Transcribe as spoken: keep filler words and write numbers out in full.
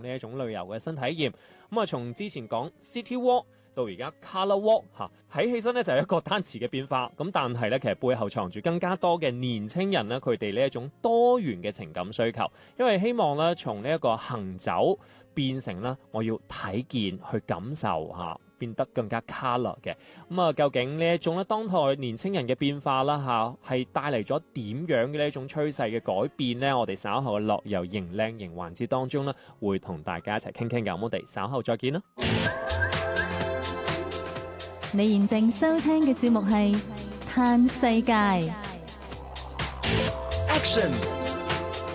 呢一種旅遊嘅新體驗。咁啊，從之前講 City Walk 到而家 Colour Walk 嚇，睇起身咧就係一個單詞嘅變化。咁但係咧，其實背後藏住更加多嘅年青人咧，佢哋呢一種多元嘅情感需求，因為希望咧從呢一個行走變成咧我要睇見去感受嚇。變得更加 colour 嘅，咁啊，究竟呢一種咧當代年青人嘅變化啦嚇，係帶嚟咗點樣嘅呢一種趨勢嘅改變呢？我哋稍後嘅樂遊型靚型環節當中呢，會同大家一齊傾傾嘅，咁我哋稍後再見啦。 你現正收聽嘅節目係《嘆世界》。 Action